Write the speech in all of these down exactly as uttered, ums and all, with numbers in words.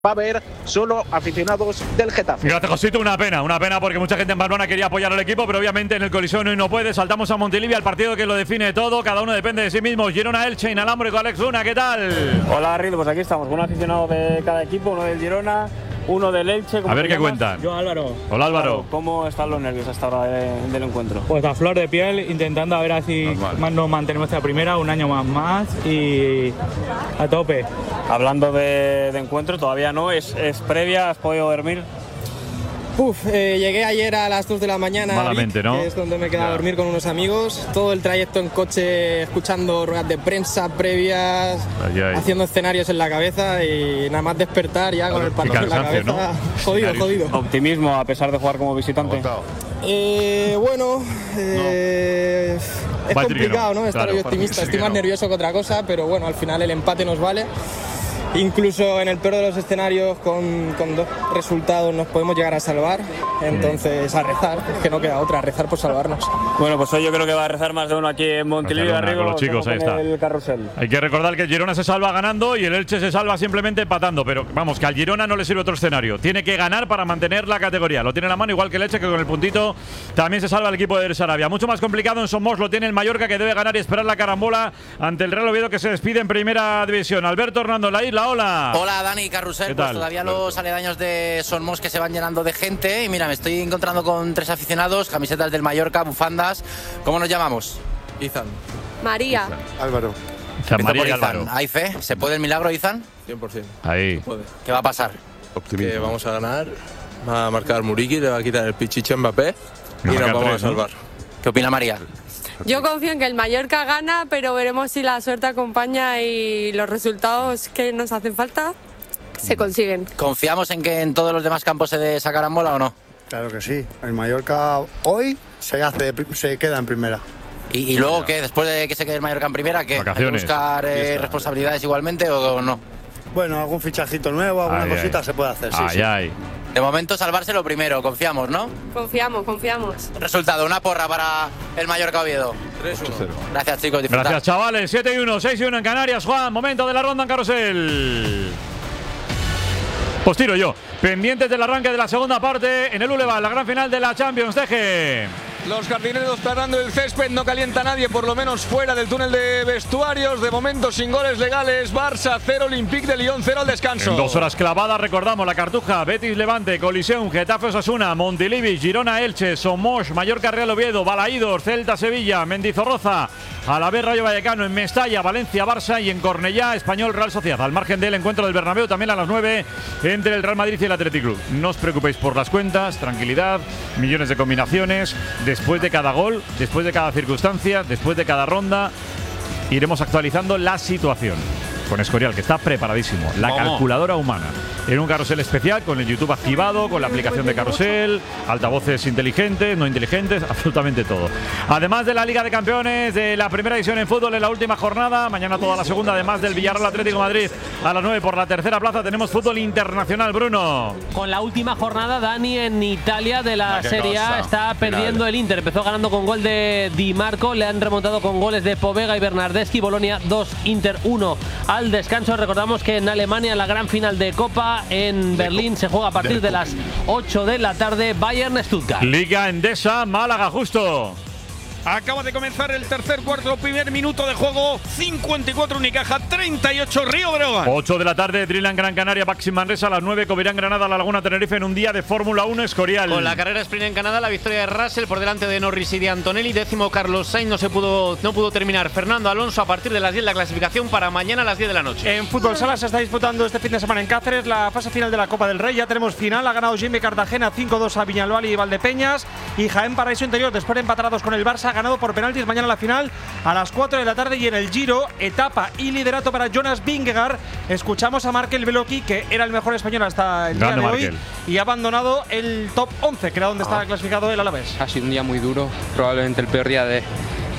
va a haber solo aficionados del Getafe. Gracias, Josito. Una pena, una pena porque mucha gente en Pamplona quería apoyar al equipo, pero obviamente en el Coliseo hoy no puede. Saltamos a Montilivi, al partido que lo define todo. Cada uno depende de sí mismo. Girona, Elche, inalámbrico. Alex Luna, ¿qué tal? Hola, Garrido. Pues aquí estamos con un aficionado de cada equipo, uno del Girona, uno del Elche. A ver qué llamas? cuentan. Yo, Álvaro. Hola, Álvaro. ¿Cómo están los nervios hasta ahora de, del encuentro? Pues a flor de piel, intentando a ver si Normal. más nos mantenemos esta primera, un año más más y a tope. Hablando de, de encuentro, todavía no, es, es previa, ¿has podido dormir? Uf, eh, llegué ayer a las dos de la mañana, Malamente, Vic, ¿no? que es donde me quedé Ya. a dormir con unos amigos. Todo el trayecto en coche, escuchando ruedas de prensa previas, Ay, ay. haciendo escenarios en la cabeza y nada más despertar ya con el Qué pantalón en la cansancio, cabeza. ¿no? Jodido, Escenarios. jodido. Optimismo a pesar de jugar como visitante. Eh, bueno, eh, es Va a decir que complicado, no. ¿no? Estar Claro, hoy optimista. sí que Estoy más no. nervioso que otra cosa, pero bueno, al final el empate nos vale. Incluso en el peor de los escenarios, con, con dos resultados nos podemos llegar a salvar. Entonces, a rezar, es que no queda otra, a rezar por salvarnos. Bueno, pues hoy yo creo que va a rezar más de uno aquí en Montilivi, Rezar una Garrido. con los chicos, ahí está. El carrusel. Hay que recordar que el Girona se salva ganando y el Elche se salva simplemente empatando. Pero vamos, que al Girona no le sirve otro escenario. Tiene que ganar para mantener la categoría. Lo tiene en la mano, igual que el Elche, que con el puntito también se salva el equipo de Sarabia. Mucho más complicado en Somos lo tiene el Mallorca, que debe ganar y esperar la carambola ante el Real Oviedo, que se despide en primera división. Alberto Hernando, la isla, hola. Hola Dani Carrusel, ¿Qué pues tal? todavía los aledaños de Somos que se van llenando de gente y mira, me estoy encontrando con tres aficionados, camisetas del Mallorca, bufandas. ¿Cómo nos llamamos? Izan, María. Álvaro, San Empiezo María por y Izan. Álvaro. ¿Hay fe? ¿Se puede el milagro, Izan? cien por ciento. Ahí. Puede. ¿Qué va a pasar? Que vamos a ganar, va a marcar Muriqui, le va a quitar el pichiche a Mbappé y Va a nos marcar vamos tres, a salvar. ¿Qué opina María? Yo confío en que el Mallorca gana, pero veremos si la suerte acompaña y los resultados que nos hacen falta se consiguen. ¿Confiamos en que en todos los demás campos se dé esa carambola o no? Claro que sí. El Mallorca hoy se hace, se queda en primera. ¿Y, y luego qué? Después de que se quede el Mallorca en primera, ¿qué? ¿Hay que Vacaciones. buscar eh, responsabilidades igualmente o no? Bueno, algún fichajito nuevo, alguna Ay, cosita ay. se puede hacer. Sí, Ay, sí. ay. De momento salvarse lo primero, confiamos, ¿no? Confiamos, confiamos. Resultado, una porra para el Mallorca Oviedo. tres uno. Gracias chicos, disfrutad. Gracias, chavales. siete y uno, seis y uno en Canarias. Juan, momento de la ronda en carrusel. Pues tiro yo. Pendientes del arranque de la segunda parte en el Boulevard, la gran final de la Champions. Deje. Los jardineros parando el césped, no calienta nadie, por lo menos fuera del túnel de vestuarios. De momento sin goles legales, Barça cero, Olympique de Lyon cero al descanso. En dos horas clavadas, recordamos la Cartuja, Betis Levante, Coliseum, Getafe Osasuna, Montilivi, Girona Elche, Somos, Mallorca Real Oviedo, Balaídos, Celta Sevilla, Mendizorroza, Alavés Rayo Vallecano, en Mestalla, Valencia Barça y en Cornellá Español Real Sociedad. Al margen del encuentro del Bernabéu también a las nueve entre el Real Madrid y el Athletic Club. No os preocupéis por las cuentas, tranquilidad, millones de combinaciones. Después de cada gol, después de cada circunstancia, después de cada ronda, iremos actualizando la situación. Con Escorial, que está preparadísimo. La ¿Cómo? calculadora humana. En un carrusel especial, con el YouTube activado, con la aplicación de carrusel, altavoces inteligentes, no inteligentes, absolutamente todo. Además de la Liga de Campeones, de la primera división en fútbol en la última jornada, mañana toda la segunda, además del Villarreal Atlético de Madrid a las nueve por la tercera plaza, tenemos fútbol internacional, Bruno. Con la última jornada, Dani, en Italia de la Ah, qué Serie A cosa. está perdiendo Final. el Inter. Empezó ganando con gol de Di Marco, le han remontado con goles de Povega y Bernardeschi. Bolonia dos, Inter uno al descanso. Recordamos que en Alemania la gran final de Copa en Berlín se juega a partir de las ocho de la tarde. Bayern-Stuttgart. Liga Endesa, Málaga, justo. Acaba de comenzar el tercer cuarto, primer minuto de juego. cincuenta y cuatro Unicaja, treinta y ocho Río Breogán. ocho de la tarde, Drill Gran Canaria, Baxi Manresa, a las nueve, Covirán Granada, La Laguna Tenerife en un día de Fórmula uno, Escorial. Con la carrera sprint en Canadá, la victoria de Russell por delante de Norris y de Antonelli. Décimo Carlos Sainz, no se pudo, no pudo terminar Fernando Alonso a partir de las diez la clasificación para mañana a las diez de la noche. En fútbol sala se está disputando este fin de semana en Cáceres la fase final de la Copa del Rey. Ya tenemos final, ha ganado Jimmy Cartagena cinco dos a Viñalbal y Valdepeñas. Y Jaén Paraíso Interior, después de empatados con el Barça, ha ganado por penaltis. Mañana la final a las cuatro de la tarde. Y en el Giro, etapa y liderato para Jonas Vingegaard. Escuchamos a Markel Beloki, que era el mejor español hasta el día Grande de hoy, Markel. y ha abandonado el top once, que era donde estaba clasificado el Alavés. Ha sido un día muy duro, probablemente el peor día de,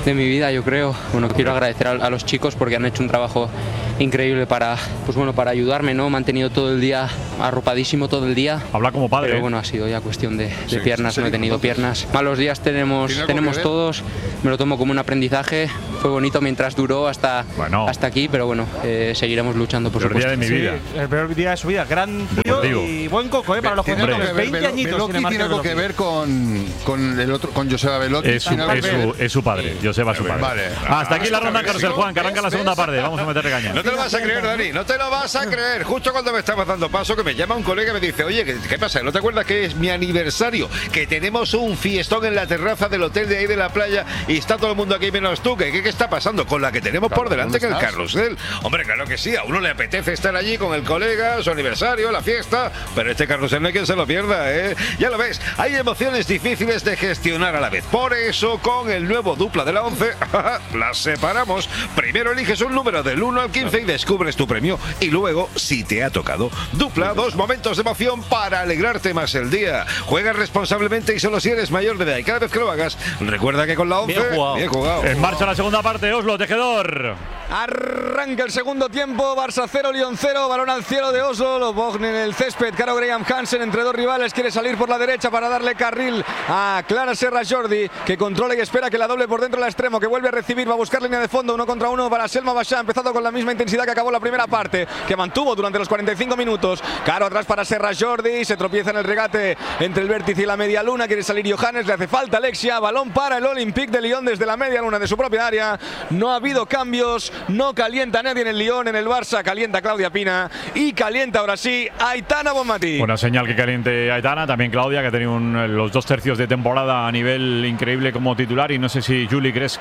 de mi vida, yo creo. Bueno, quiero agradecer a, a los chicos porque han hecho un trabajo increíble para, pues bueno, para ayudarme, ¿no? Me han tenido todo el día arropadísimo todo el día. Habla como padre. Pero bueno, ha sido ya cuestión de, de Sí, piernas, sí, no he tenido entonces, piernas. Malos días tenemos, ¿tiene algo tenemos que ver? todos. Me lo tomo como un aprendizaje. Fue bonito mientras duró hasta, bueno. hasta aquí, pero bueno, eh, seguiremos luchando por Peor supuesto. día de mi Sí, vida. el peor día de su vida. Gran tío Deportivo. y buen coco, ¿eh? Para los Tiene algo jugadores. que ver, veinte Belo- añitos Belotti tiene tiene Marco algo que Belotti. ver con, con el otro, con Joseba Belotti. Es su, ¿Tiene algo es, que ver? su, es su padre, Joseba es su padre. Vale. Hasta aquí la ronda ¿Ves? Carrusel, Juan, que arranca la ¿Ves? segunda parte. Vamos a meterle caña. No te lo vas a creer, Dani, no te lo vas a creer. Justo cuando me estabas dando paso, que me llama un colega y me dice, oye, ¿qué, qué pasa? ¿No te acuerdas que es mi aniversario? Que tenemos un fiestón en la terraza del hotel de ahí de la playa y está todo el mundo aquí menos tú. ¿Qué, qué, qué está pasando? Con la que tenemos Claro, por delante que ¿dónde el estás? carrusel. Hombre, claro que sí, a uno le apetece estar allí con el colega, su aniversario, la fiesta, pero este carrusel no hay quien se lo pierda, ¿eh? Ya lo ves, hay emociones difíciles de gestionar a la vez. Por eso, con el nuevo dupla de la once, las separamos. Primero eliges un número del uno al quince y descubres tu premio. Y luego, si te ha tocado, dupla, dos momentos de emoción para alegrarte más el día. Juega responsablemente y solo si eres mayor de edad. Y cada vez que lo hagas, recuerda que con la once, Bien jugado. bien jugado. En marcha la segunda parte, Oslo, tejedor. Arranca el segundo tiempo, Barça cero, Lyon cero, balón al cielo de Oslo, lo Bogne en el césped, Caro Graham Hansen entre dos rivales, quiere salir por la derecha para darle carril a Clara Serra Jordi, que controla y espera que la doble por dentro del extremo, que vuelve a recibir, va a buscar línea de fondo, uno contra uno para Selma Bachá, empezado con la misma intensidad que acabó la primera parte, que mantuvo durante los cuarenta y cinco minutos, Caro atrás para Serra Jordi, se tropieza en el regate entre el vértice y la media luna, quiere salir Johannes, le hace falta Alexia, balón para el Olympique de Lyon desde la media luna de su propia área, no ha habido cambios, no calienta nadie en el Lyon, en el Barça calienta Claudia Pina y calienta ahora sí Aitana Bonmatí. Una señal que caliente Aitana, también Claudia, que ha tenido un- los dos tercios de temporada a nivel increíble como titular. Y no sé si, Juli, crees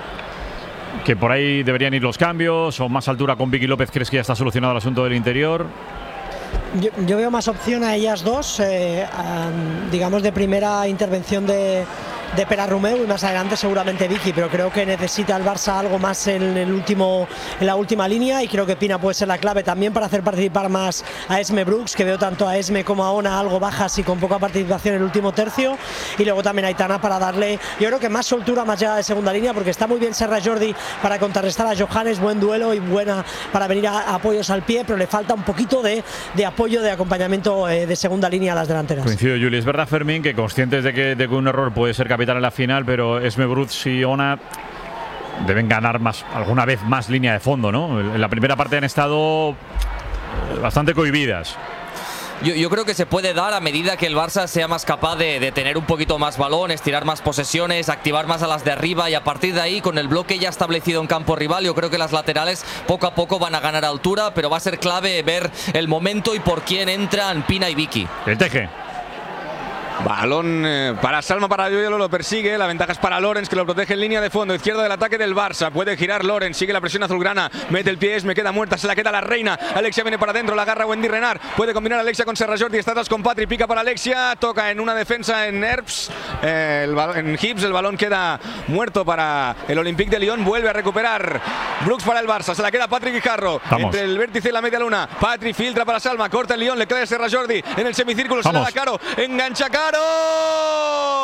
que por ahí deberían ir los cambios o más altura con Vicky López. ¿Crees que ya está solucionado el asunto del interior? Yo, yo veo más opción a ellas dos, eh, a, digamos de primera intervención de, de Pera Romeu y más adelante seguramente Vicky, pero creo que necesita el Barça algo más en, el último, en la última línea y creo que Pina puede ser la clave también para hacer participar más a Esme Brooks, que veo tanto a Esme como a Ona algo bajas y con poca participación en el último tercio, y luego también a Aitana para darle, yo creo que más soltura, más llegada de segunda línea, porque está muy bien Serra Jordi para contrarrestar a Johannes, buen duelo y buena para venir a, a apoyos al pie, pero le falta un poquito de, de apoyo, de acompañamiento eh, de segunda línea a las delanteras. Coincido, Juli. Es verdad, Fermín, que conscientes de que, de que un error puede ser capital en la final, pero Esme Brooks y Ona deben ganar más, alguna vez más línea de fondo, ¿no? En la primera parte han estado eh, bastante cohibidas. Yo, yo creo que se puede dar a medida que el Barça sea más capaz de, de tener un poquito más balón, estirar más posesiones, activar más a las de arriba, y a partir de ahí, con el bloque ya establecido en campo rival, yo creo que las laterales poco a poco van a ganar altura, pero va a ser clave ver el momento y por quién entran Pina y Vicky. El Teje. Balón eh, para Salma, para Yoyolo, lo persigue. La ventaja es para Lorenz, que lo protege en línea de fondo. Izquierda del ataque del Barça. Puede girar Lorenz, sigue la presión azulgrana. Mete el pie, me queda muerta, se la queda la reina. Alexia viene para adentro, la agarra Wendy Renard. Puede combinar Alexia con Serra Jordi. Está atrás con Patri, pica para Alexia. Toca en una defensa en Herbs. Eh, el balón, en Hips, el balón queda muerto para el Olympique de Lyon. Vuelve a recuperar Brooks para el Barça. Se la queda Patrick Guijarro. Vamos. Entre el vértice y la media luna. Patri filtra para Salma. Corta el Lyon, le queda Serra Jordi. En el semicírculo se la Vamos. da Caro. Engancha Caro.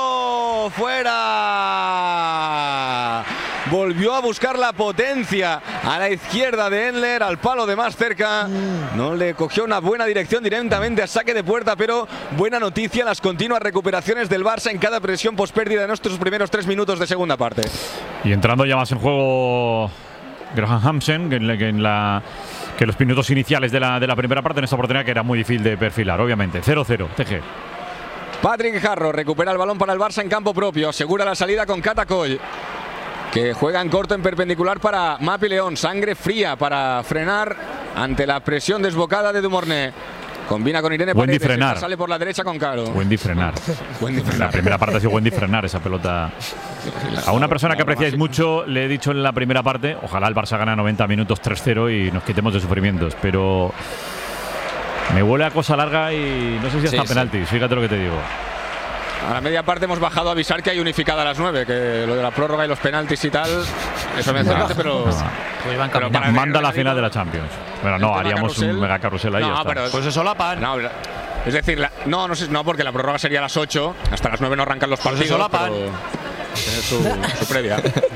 ¡Fuera! Volvió a buscar la potencia a la izquierda de Endler, al palo de más cerca. No le cogió una buena dirección directamente a saque de puerta, pero buena noticia las continuas recuperaciones del Barça en cada presión pospérdida de nuestros primeros tres minutos de segunda parte. Y entrando ya más en juego Graham Hansen, que en, la, que en la que los minutos iniciales de la, de la primera parte, en esta oportunidad que era muy difícil de perfilar, obviamente. cero cero, T G. Patrick Jarro recupera el balón para el Barça en campo propio. Asegura la salida con Catacoll, que juega en corto en perpendicular para Mapi León. Sangre fría para frenar ante la presión desbocada de Dumornay. Combina con Irene Wendy Paredes. frenar. Esta sale por la derecha con Caro. Wendy frenar. Wendy frenar. La primera parte ha sido Wendy frenar esa pelota. A una persona que apreciáis mucho le he dicho en la primera parte, ojalá el Barça gane noventa minutos tres cero y nos quitemos de sufrimientos, pero me huele a cosa larga y no sé si hasta Sí, penaltis, sí. Fíjate lo que te digo. A la media parte hemos bajado a avisar que hay unificada a las nueve, que lo de la prórroga y los penaltis y tal, eso me hace gracia, pero, pero para Manda la final de la Champions. Bueno, no, tema haríamos carrusel. un mega carrusel ahí. No, ya está. pero pues eso la pan. No, es decir, la, no, no sé, no, porque la prórroga sería a las ocho, hasta las nueve no arrancan los partidos. eso la pan. pero- tener su, su previa.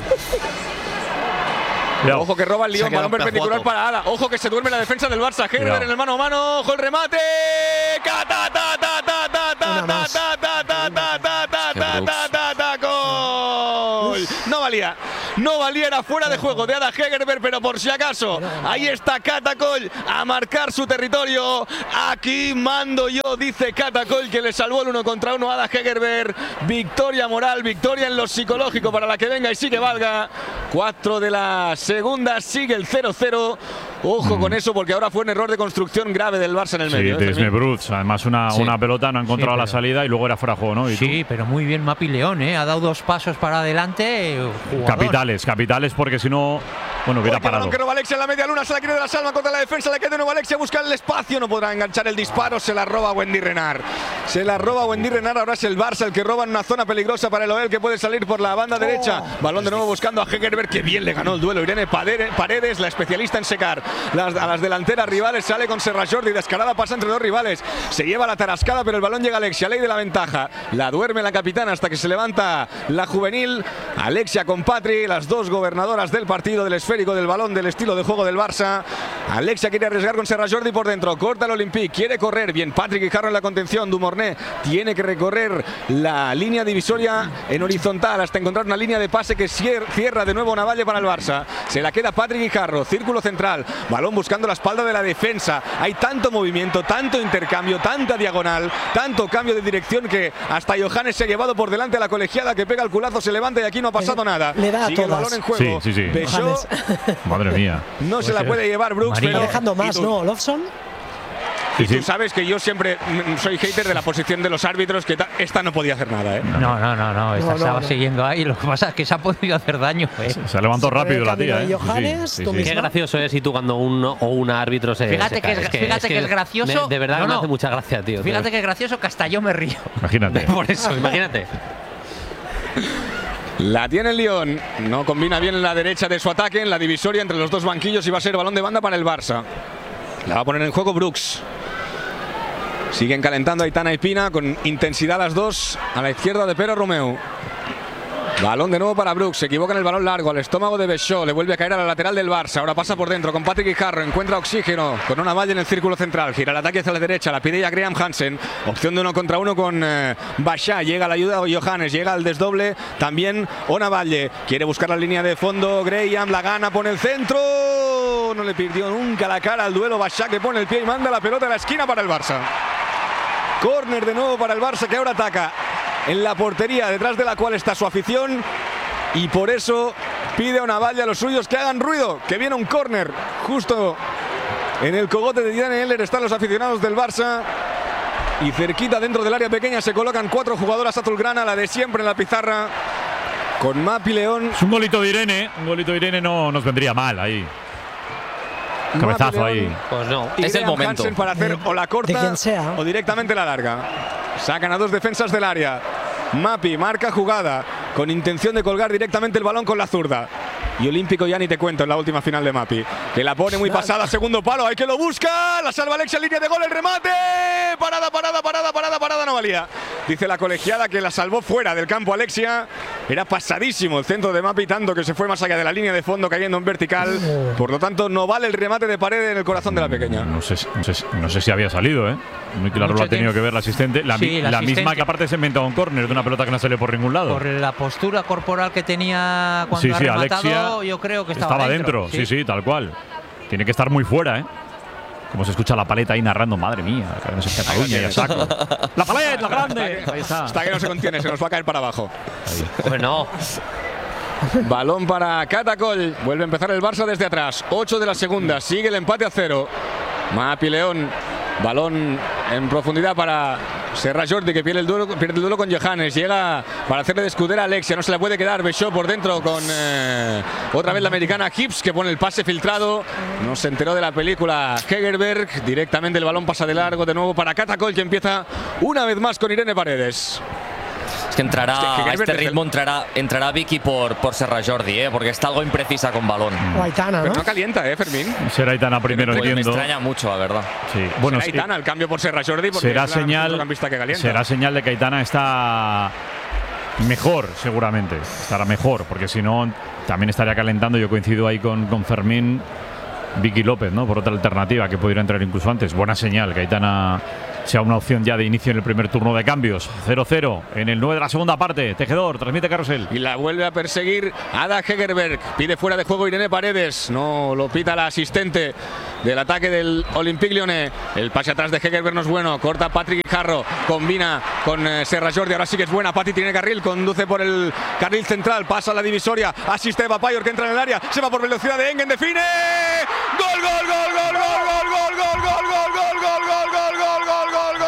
Ojo que roba el Lyon, balón perpendicular para Ada. Ojo que se duerme la defensa del Barça. Hegerberg en el mano a mano. Ojo el remate. ¡Ta, ta, ta, ta, ta, ta, ta, ta, ta, ta, ta, ta, ta, ta, ta, ta, gol! No valía. No valía, era fuera de juego de Ada Hegerberg, pero por si acaso, ahí está Catacol a marcar su territorio. Aquí mando yo, dice Catacol, que le salvó el uno contra uno a Ada Hegerberg. Victoria moral, victoria en lo psicológico para la que venga y sí que valga. Cuatro de la segunda, sigue el cero cero. Ojo mm. con eso, porque ahora fue un error de construcción grave del Barça en el sí, medio. Sí, de Bruts. Además, una, sí. una pelota no ha encontrado sí, pero, la salida y luego era fuera de juego, ¿no? ¿Y sí, tú? pero muy bien Mapi León, ¿eh? Ha dado dos pasos para adelante. Jugador. Capitales, capitales, porque si no, bueno, hubiera Oye, parado. Que roba Alexia en la media luna, se la quiere de la Salma contra la defensa, le queda de nuevo Alexia, busca el espacio, no podrá enganchar el disparo, se la roba Wendy Renard. Se la roba Wendy Renard, ahora es el Barça el que roba en una zona peligrosa para el Oel, que puede salir por la banda oh. derecha. Balón de nuevo buscando a Hegerberg, que bien le ganó el duelo. Irene Paredes, la especialista en secar las, a las delanteras rivales, sale con Serra Jordi, descarada, pasa entre dos rivales, se lleva la tarascada, pero el balón llega a Alexia, ley de la ventaja, la duerme la capitana hasta que se levanta la juvenil. Alexia con Patri, las dos gobernadoras del partido, del esférico, del balón, del estilo de juego del Barça. Alexia quiere arriesgar con Serra Jordi por dentro, corta el Olympique, quiere correr, bien Patrick Guijarro en la contención, Dumornay tiene que recorrer la línea divisoria en horizontal hasta encontrar una línea de pase que cierra de nuevo Navalle para el Barça. Se la queda Patrick Guijarro, círculo central, balón buscando la espalda de la defensa. Hay tanto movimiento, tanto intercambio, tanta diagonal, tanto cambio de dirección que hasta Johannes se ha llevado por delante a la colegiada, que pega el culazo, se levanta y aquí no ha pasado le, nada. Le da Sigue a el balón en juego. Sí, sí, sí. Bechó, madre mía. no pues se la puede llevar Brooks, pero dejando más, ¿no? Lofson. Y tú sabes que yo siempre soy hater de la posición de los árbitros, que esta no podía hacer nada, ¿eh? No, no, no, no, esta no, estaba no. siguiendo ahí. Lo que pasa es que se ha podido hacer daño, ¿eh? Se levantó se rápido la tía, ¿eh? Johannes, sí, sí, sí, Qué sí. gracioso es si tú cuando uno o una árbitro se. Fíjate se que, cae. es, fíjate es que, que es gracioso. Me, de verdad no, que me no. hace mucha gracia, tío. Fíjate que es gracioso que hasta yo me río. Imagínate. Por eso, imagínate. La tiene el Lyon, no combina bien en la derecha de su ataque, en la divisoria entre los dos banquillos, y va a ser balón de banda para el Barça. La va a poner en juego Brooks. Siguen calentando Aitana y Pina con intensidad las dos a la izquierda de Pere Romeu. Balón de nuevo para Brooks, se equivoca en el balón largo al estómago de Bechó, le vuelve a caer a la lateral del Barça, ahora pasa por dentro con Patrick Guijarro, encuentra oxígeno con una valla en el círculo central, gira el ataque hacia la derecha, la pide ya Graham Hansen, opción de uno contra uno con eh, Bachá, llega la ayuda de Johannes, llega al desdoble, también Ona Valle, quiere buscar la línea de fondo, Graham la gana, pone el centro, no le perdió nunca la cara al duelo, Bachá que pone el pie y manda la pelota a la esquina para el Barça. Córner de nuevo para el Barça, que ahora ataca en la portería, detrás de la cual está su afición, y por eso pide a Navalle a los suyos que hagan ruido, que viene un córner justo en el cogote de Diane Heller. Están los aficionados del Barça y cerquita dentro del área pequeña se colocan cuatro jugadoras azulgrana, la de siempre en la pizarra, con Mapi León. Es un golito de Irene, un golito de Irene no nos vendría mal ahí. Cabezazo ahí. Pues no. Y es el momento. Hansen para hacer o la corta o directamente la larga. Sacan a dos defensas del área. Mapi marca jugada con intención de colgar directamente el balón con la zurda. Y Olímpico ya ni te cuento en la última final de Mapi, que la pone muy pasada, segundo palo, hay que lo busca, la salva Alexia, línea de gol, el remate, parada, parada, parada, parada, parada, no valía. Dice la colegiada que la salvó fuera del campo Alexia, era pasadísimo el centro de Mapi, tanto que se fue más allá de la línea de fondo cayendo en vertical, por lo tanto no vale el remate de Paredes en el corazón de la pequeña. No sé, no sé, no sé si había salido, ¿eh? Muy claro lo ha tenido que ver la asistente, la, sí, la, la asistente. misma que aparte se inventó un córner de una pelota que no sale por ningún lado. Por la postura corporal que tenía cuando sí, ha sí, rematado, Alexia yo creo que estaba, estaba dentro. dentro. Sí. sí, sí, tal cual. Tiene que estar muy fuera, ¿eh? Como se escucha la paleta ahí narrando, madre mía, que no se Cataluña y a saco. ¡La paleta, la grande! Ahí está. Hasta que no se contiene, se nos va a caer para abajo. Bueno. Balón para Catacol. Vuelve a empezar el Barça desde atrás. ocho de la segunda. Sigue el empate a cero. Mapi León. Balón en profundidad para Serra Jordi, que pierde el duelo, pierde el duelo con Johannes. Llega para hacerle de escudera a Alexia. No se la puede quedar. Bechó por dentro con eh, otra vez la americana Hips, que pone el pase filtrado. No se enteró de la película Hegerberg. Directamente el balón pasa de largo. De nuevo para Catacol, que empieza una vez más con Irene Paredes. Es que entrará, es que a este ritmo entrará, entrará Vicky por, por Serra Jordi, ¿eh? Porque está algo imprecisa con balón. O Aitana, ¿no? Pero no calienta, ¿eh, Fermín? Será Aitana primero, pues entiendo. Me extraña mucho, la verdad. Sí. Bueno, será Aitana el cambio por Serra Jordi, porque será es la señal, centrocampista que calienta. será señal de que Aitana está mejor, seguramente. Estará mejor, porque si no, también estaría calentando. Yo coincido ahí con, con Fermín, Vicky López, ¿no? Por otra alternativa que pudiera entrar incluso antes. Buena señal que Aitana sea una opción ya de inicio en el primer turno de cambios. cero cero en el nueve de la segunda parte. Tejedor, transmite Carrusel. Y la vuelve a perseguir Ada Hegerberg. Pide fuera de juego Irene Paredes. No lo pita la asistente del ataque del Olympique Lyonnais. El pase atrás de Hegerberg no es bueno. Corta Patrick Guijarro. Combina con eh, Serra Jordi. Ahora sí que es buena. Patti tiene carril. Conduce por el carril central. Pasa la divisoria. Asiste Eva Payor que entra en el área. Se va por velocidad de Engen. Define. ¡Gol, gol, gol, gol, gol, gol, gol, gol, gol, gol, gol, gol, gol, gol, gol, gol, gol!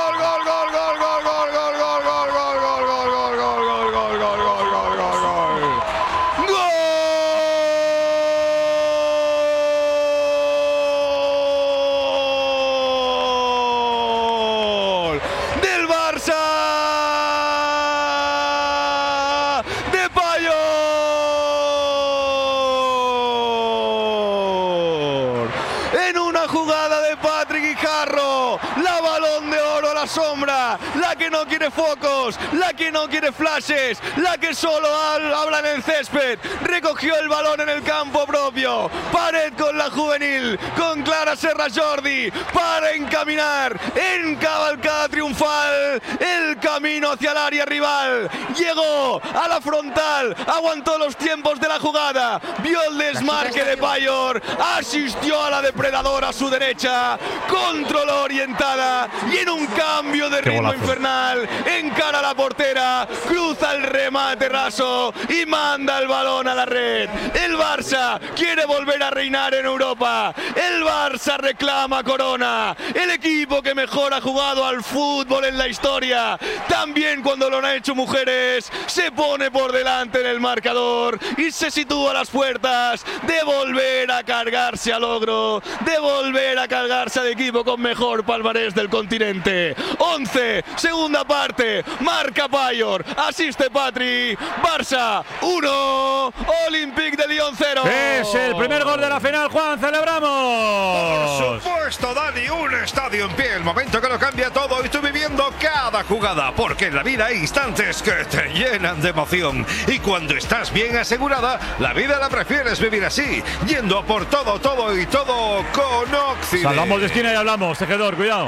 La que no quiere focos, la que no quiere flashes, la que solo habla en el césped. Recogió el balón en el campo propio. Pared con la juvenil, con Clara Serra Jordi, para encaminar en cabalgada triunfal el camino hacia el área rival. Llegó a la frontal, aguantó los tiempos de la jugada, vio el desmarque de Payor, asistió a la depredadora a su derecha, controló orientada y en un cambio de ritmo infernal encara a la portera, cruza el remate raso y manda el balón a la red. El Barça quiere volver a reinar en Europa. El Barça reclama corona. El equipo que mejor ha jugado al fútbol en la historia, también cuando lo han hecho mujeres, se pone por delante en el marcador y se sitúa a las puertas de volver a cargarse al logro, de volver a cargarse al equipo con mejor palmarés del continente. once, segunda parte, marca Payor, asiste Patri. Barça uno, Olympique de Lyon cero. Es el primer gol de la final, Juan, celebramos. Por supuesto, Dani, un estadio en pie, el momento que lo cambia todo y tú viviendo cada jugada, porque en la vida hay instantes que te llenan de emoción y cuando estás bien asegurada, la vida la prefieres vivir así, yendo a por todo, todo y todo con Occident. Salvamos de esquina y hablamos, Tejedor, cuidado.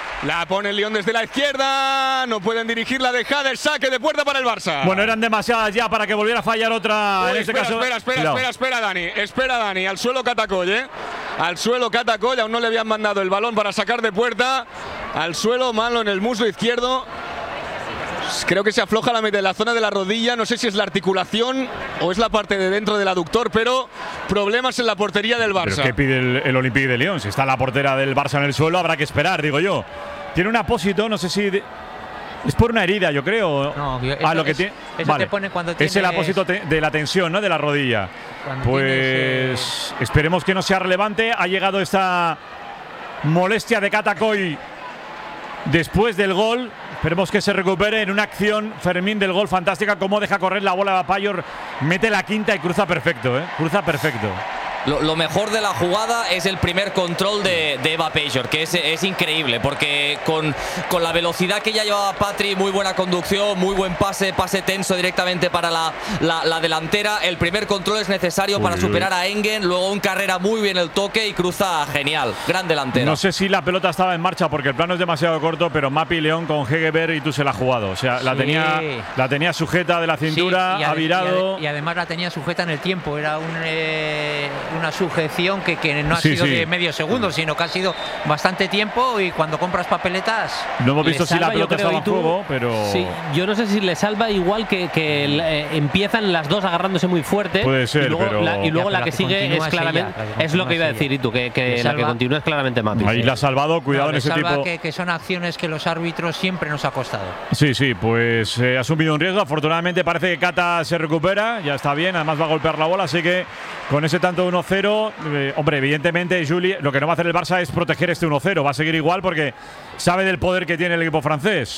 La pone el Lyon desde la izquierda. No pueden dirigirla de Jader. Saque de puerta para el Barça. Bueno, eran demasiadas ya para que volviera a fallar otra. Uy, en este espera, caso. Espera, espera, Cuidado. espera, espera, Dani. Espera, Dani. Al suelo Catacoll, ¿eh? Al suelo Catacoll. Aún no le habían mandado el balón para sacar de puerta. Al suelo, malo en el muslo izquierdo. Creo que se afloja la, la zona de la rodilla. No sé si es la articulación o es la parte de dentro del aductor, pero problemas en la portería del Barça. ¿Pero qué pide el, el Olympique de Lyon? Si está la portera del Barça en el suelo, habrá que esperar, digo yo. Tiene un apósito, no sé si… De, es por una herida, yo creo. No, eso, ah, lo que es, tiene. Eso vale. te pone cuando tienes, es el apósito te, de la tensión, ¿no? De la rodilla. Pues tienes, eh, esperemos que no sea relevante. Ha llegado esta molestia de Catacoll después del gol. Esperemos que se recupere en una acción, Fermín, del gol fantástica. Cómo deja correr la bola a Payor. Mete la quinta y cruza perfecto, ¿eh? Cruza perfecto. Lo, lo mejor de la jugada es el primer control de, de Eva Payor, que es, es increíble, porque con, con la velocidad que ya llevaba Patri, muy buena conducción, muy buen pase, pase tenso directamente para la, la, la delantera. El primer control es necesario uy, para superar a Engen, luego en carrera muy bien el toque y cruza genial, gran delantera. No sé si la pelota estaba en marcha porque el plano es demasiado corto, pero Mapi León con Hegerberg y tú se la ha jugado. O sea, sí. la, tenía, la tenía sujeta de la cintura, sí, ha virado. Y, y además la tenía sujeta en el tiempo, era un… Eh, una sujeción que, que no ha sí, sido sí. de medio segundo, sino que ha sido bastante tiempo y cuando compras papeletas… No hemos visto salva, si la pelota creo, estaba en juego, pero… Sí, yo no sé si le salva igual que, que eh, empiezan las dos agarrándose muy fuerte. Puede ser, y luego pero… la, y luego ya, la que, que sigue es claramente… Es, es lo que iba a decir, y tú, que, que la que continúa es claramente Mapi. Ahí la ha salvado, cuidado no, en ese salva tipo… Que, que son acciones que los árbitros siempre nos ha costado. Sí, sí, pues eh, ha asumido un riesgo. Afortunadamente parece que Cata se recupera, ya está bien, además va a golpear la bola, así que con ese tanto uno cero… Eh, hombre, evidentemente, Julie, lo que no va a hacer el Barça es proteger este uno cero. Va a seguir igual porque sabe del poder que tiene el equipo francés.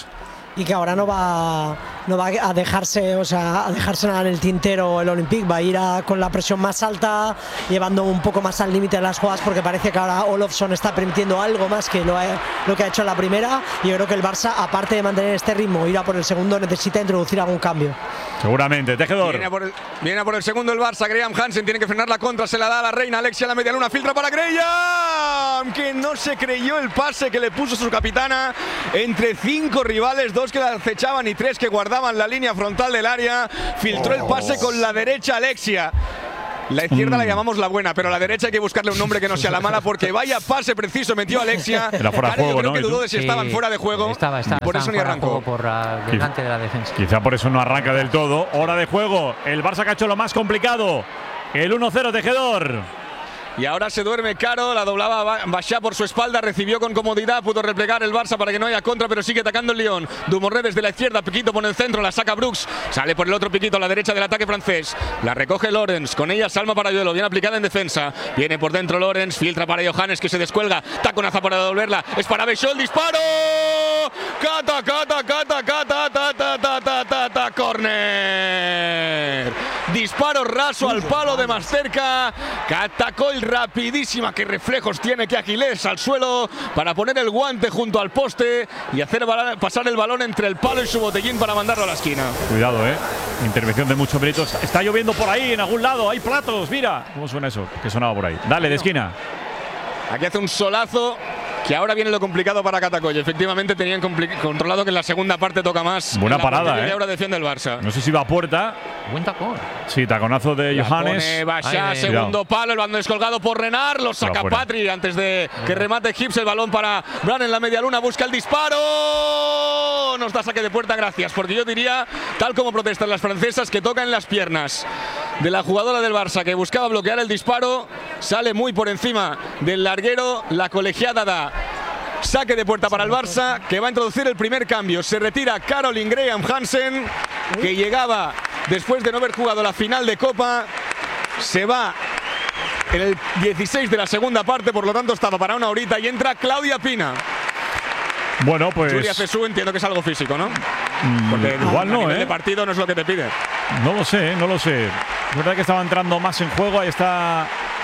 y que ahora no va, no va a dejarse, o sea, a dejarse nada en el tintero el Olympique, va a ir a, con la presión más alta, llevando un poco más al límite de las jugadas, porque parece que ahora Olofsson está permitiendo algo más que lo, ha, lo que ha hecho en la primera, y yo creo que el Barça, aparte de mantener este ritmo, ir a por el segundo, necesita introducir algún cambio. Seguramente, Tejedor. Viene a, por el, viene a por el segundo el Barça, Graham Hansen tiene que frenar la contra, se la da a la reina, Alexia a la media luna, filtra para Graham, que no se creyó el pase que le puso su capitana entre cinco rivales, dos que la acechaban y tres que guardaban la línea frontal del área, filtró el pase con la derecha Alexia. La izquierda mm. la llamamos la buena, pero a la derecha hay que buscarle un nombre que no sea la mala, porque vaya pase preciso metió Alexia. Era fuera de juego, yo creo ¿no? que dudó de si sí, estaban fuera de juego. Estaba, estaba, por eso ni arrancó. Por uh, delante de la defensa. Quizá por eso no arranca del todo. Hora de juego. El Barça que ha hecho lo más complicado. El uno cero, Tejedor. Y ahora se duerme Caro, la doblaba Bachá por su espalda, recibió con comodidad, pudo replegar el Barça para que no haya contra, pero sigue atacando el Lyon. Dumoré desde la izquierda, Piquito por el centro, la saca Brooks, sale por el otro Piquito a la derecha del ataque francés, la recoge Lorenz, con ella Salma para Yuelo, bien aplicada en defensa, viene por dentro Lorenz, filtra para Johannes que se descuelga, taconaza para devolverla, es para Bechol, disparo, cata, cata, cata, cata, ta, ta, ta, ta, ta, ta, corner, disparo raso al palo de más cerca, que atacó el rapidísima, que reflejos tiene, que Aguilés al suelo para poner el guante junto al poste y hacer pasar el balón entre el palo y su botellín para mandarlo a la esquina. Cuidado, eh. Intervención de muchos méritos. Está lloviendo por ahí, en algún lado. Hay platos, mira. ¿Cómo suena eso? Que sonaba por ahí. Dale, de esquina. Aquí hace un solazo. Que ahora viene lo complicado para Catacolle. Efectivamente tenían controlado que en la segunda parte toca más. Buena parada, ¿eh? Y ahora defiende el Barça. No sé si va a puerta. Buen tacón. Sí, taconazo de la Johannes. Pone Bachá, segundo palo, el balón descolgado por Renard, lo saca Patri antes de que remate Gibbs, el balón para Bran en la media luna, busca el disparo. Nos da saque de puerta, gracias, porque yo diría, tal como protestan las francesas, que toca en las piernas de la jugadora del Barça que buscaba bloquear el disparo, sale muy por encima del larguero, la colegiada da saque de puerta para el Barça, que va a introducir el primer cambio. Se retira Caroline Graham Hansen, que llegaba después de no haber jugado la final de Copa. Se va en el dieciséis de la segunda parte, por lo tanto estaba para una horita, y entra Claudia Pina. Bueno, pues Julia Cesú, entiendo que es algo físico, ¿no? Mmm, Porque igual a no, nivel ¿eh? de partido no es lo que te pide. No lo sé, no lo sé. Es verdad que estaba entrando más en juego. Ahí está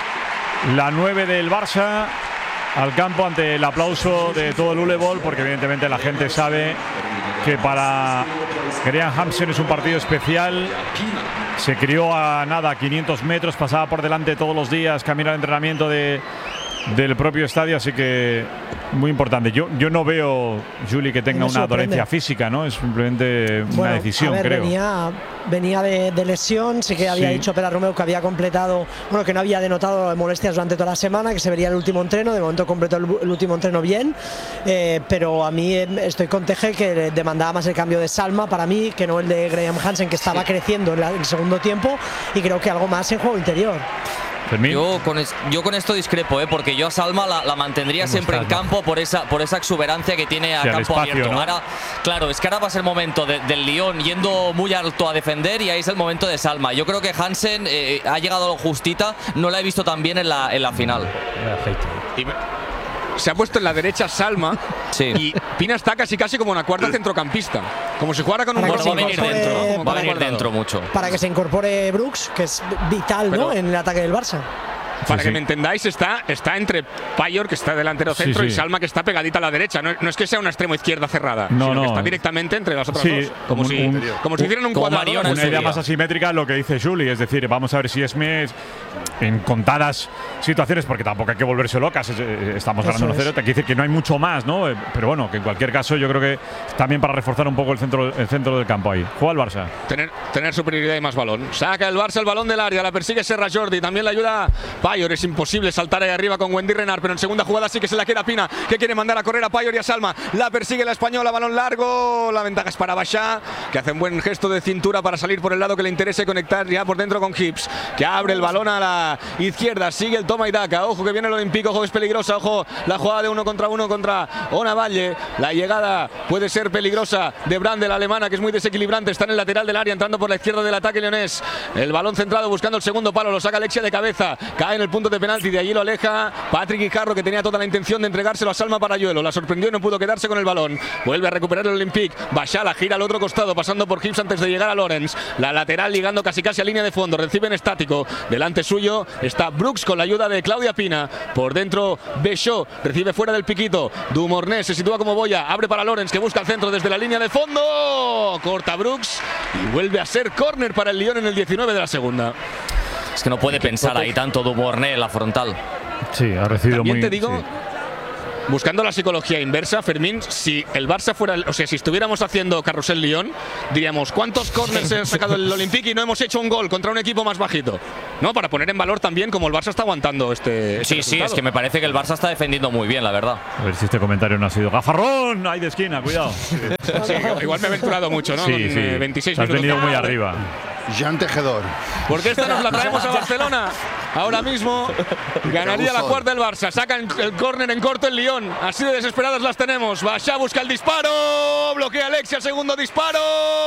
la nueve del Barça al campo ante el aplauso de todo el Ulebol, porque evidentemente la gente sabe que para Graham Hansen es un partido especial. Se crió a nada, quinientos metros, pasaba por delante todos los días, camino al entrenamiento de, del propio estadio, así que muy importante. Yo, yo no veo, Juli, que tenga una dolencia física, ¿no? Es simplemente una bueno, decisión, a ver, creo. Venía, venía de, de lesión, sí que había Sí. dicho Pera Romeu que había completado, bueno, que no había denotado molestias durante toda la semana, que se vería el último entreno. De momento completó el, el último entreno bien, eh, pero a mí eh, estoy con Teje, que demandaba más el cambio de Salma para mí que no el de Graham Hansen, que estaba sí. creciendo en la, el segundo tiempo, y creo que algo más en juego interior. Yo con, es, yo con esto discrepo, ¿eh? Porque yo a Salma la, la mantendría siempre en campo por esa, por esa exuberancia que tiene a sí, campo espacio, abierto. ¿no? Ahora, claro, es que ahora va a ser el momento de, del Lyon yendo muy alto a defender, y ahí es el momento de Salma. Yo creo que Hansen eh, ha llegado a lo justita, no la he visto tan bien en la, en la final. Y me, se ha puesto en la derecha Salma, sí. Y Pina está casi casi como una cuarta centrocampista, como si jugara con un bueno, va a venir dentro, va a venir dentro mucho. Para que se incorpore Brooks, que es vital, Pero, ¿no? En el ataque del Barça. Para sí, que sí. me entendáis, está, está entre Payor, que está delantero centro, sí, sí. y Salma, que está pegadita a la derecha. No, no es que sea una extremo izquierda cerrada, no, sino no. que está directamente entre las otras sí, dos. Como, un, si, un, como si hicieran un cuadrado. Una idea más asimétrica lo que dice Juli, es decir, vamos a ver si Esme en contadas situaciones, porque tampoco hay que volverse locas, estamos ganando uno cero, te quiere decir que no hay mucho más, ¿no? Pero bueno, que en cualquier caso yo creo que también para reforzar un poco el centro, el centro del campo ahí. Juega el Barça. Tener, tener superioridad y más balón. Saca el Barça el balón del área, la persigue Serra Jordi, también le ayuda Payor, es imposible saltar ahí arriba con Wendy Renard, pero en segunda jugada sí que se la queda Pina, que quiere mandar a correr a Payor y a Salma. La persigue la española, balón largo, la ventaja es para Bachá, que hace un buen gesto de cintura para salir por el lado que le interese, conectar ya por dentro con Gibbs, que abre el balón a la izquierda, sigue el toma y daca, ojo que viene el Olympique, ojo que es peligrosa, ojo la jugada de uno contra uno contra Ona Valle, la llegada puede ser peligrosa de Brand, la alemana, que es muy desequilibrante, está en el lateral del área, entrando por la izquierda del ataque leonés, el balón centrado buscando el segundo palo, lo saca Alexia de cabeza, cae en el punto de penalti, de allí lo aleja Patrick Guijarro, que tenía toda la intención de entregárselo a Salma Parayuelo. La sorprendió y no pudo quedarse con el balón. Vuelve a recuperar el Olympique. Bachala gira al otro costado, pasando por Gibbs antes de llegar a Lorenz. La lateral llegando casi casi a línea de fondo. Recibe en estático. Delante suyo está Brooks con la ayuda de Claudia Pina. Por dentro Béchot recibe fuera del piquito. Dumornés se sitúa como boya. Abre para Lorenz, que busca el centro desde la línea de fondo. Corta Brooks y vuelve a ser córner para el Lyon en el diecinueve de la segunda. Es que no puede pensar ahí tanto Dumornés en la frontal. Sí, ha recibido También muy... te digo, sí. buscando la psicología inversa, Fermín, si el Barça fuera, o sea, si estuviéramos haciendo Carrusel Lyon, diríamos, ¿cuántos córners ha sacado el Olympique y no hemos hecho un gol contra un equipo más bajito? No, para poner en valor también cómo el Barça está aguantando este, este Sí, resultado. sí, es que me parece que el Barça está defendiendo muy bien, la verdad. A ver si este comentario no ha sido gafarrón. Hay de esquina, cuidado. Sí, igual me he aventurado mucho, ¿no? Sí, Con, sí. eh, veintiséis Te has minutos. venido muy arriba. Jean Tejedor. Porque esta nos la traemos a Barcelona. Ahora mismo ganaría la cuarta el Barça. Saca el córner en corto el Lyon. Así de desesperadas las tenemos. Bachá busca el disparo. Bloquea Alexia el segundo disparo.